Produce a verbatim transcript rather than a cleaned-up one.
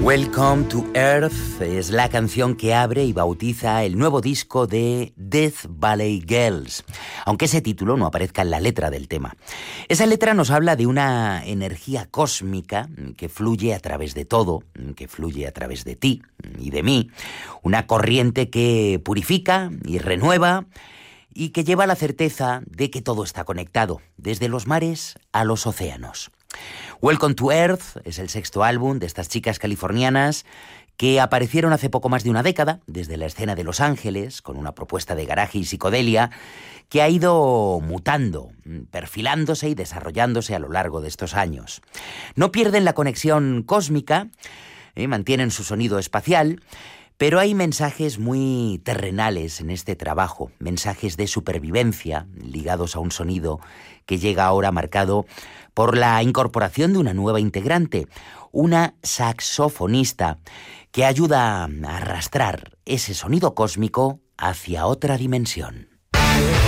Welcome to Earth es la canción que abre y bautiza el nuevo disco de Death Valley Girls, aunque ese título no aparezca en la letra del tema. Esa letra nos habla de una energía cósmica que fluye a través de todo, que fluye a través de ti y de mí, una corriente que purifica y renueva y que lleva la certeza de que todo está conectado, desde los mares a los océanos. Welcome to Earth es el sexto álbum de estas chicas californianas que aparecieron hace poco más de una década desde la escena de Los Ángeles con una propuesta de garaje y psicodelia que ha ido mutando, perfilándose y desarrollándose a lo largo de estos años. No pierden la conexión cósmica, eh, mantienen su sonido espacial, pero hay mensajes muy terrenales en este trabajo, mensajes de supervivencia ligados a un sonido que llega ahora marcado por la incorporación de una nueva integrante, una saxofonista que ayuda a arrastrar ese sonido cósmico hacia otra dimensión.